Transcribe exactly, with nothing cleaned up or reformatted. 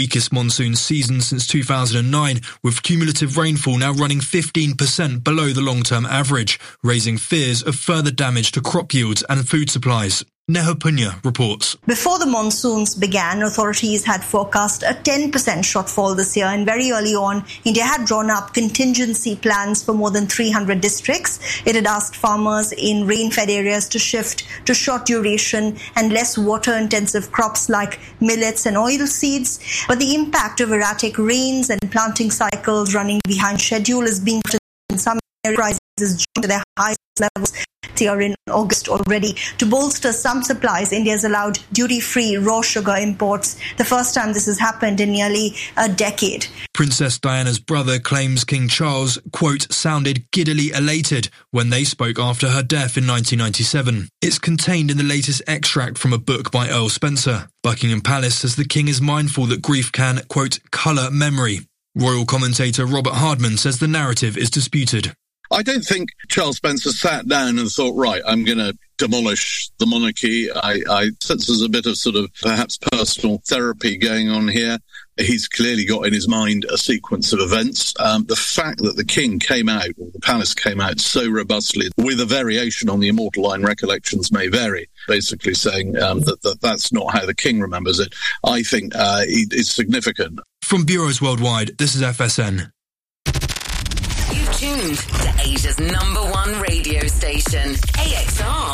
weakest monsoon season since two thousand nine, with cumulative rainfall now running fifteen percent below the long-term average, raising fears of further damage to crop yields and food supplies. Neha Punya reports. Before the monsoons began, authorities had forecast a ten percent shortfall this year, and very early on, India had drawn up contingency plans for more than three hundred districts. It had asked farmers in rain-fed areas to shift to short duration and less water-intensive crops like millets and oilseeds. But the impact of erratic rains and planting cycles running behind schedule is being in some areas to their highest levels here in August already. To bolster some supplies, India has allowed duty-free raw sugar imports, the first time this has happened in nearly a decade. Princess Diana's brother claims King Charles, quote, sounded giddily elated when they spoke after her death in nineteen ninety-seven. It's contained in the latest extract from a book by Earl Spencer. Buckingham Palace says the king is mindful that grief can, quote, colour memory. Royal commentator Robert Hardman says the narrative is disputed. I don't think Charles Spencer sat down and thought, right, I'm going to demolish the monarchy. I, I sense there's a bit of sort of perhaps personal therapy going on here. He's clearly got in his mind a sequence of events. Um, the fact that the king came out, or the palace came out so robustly, with a variation on the immortal line, recollections may vary, basically saying um, that, that that's not how the king remembers it, I think uh, is significant. From bureaus worldwide, this is F S N. Tuned to Asia's number one radio station, A X R.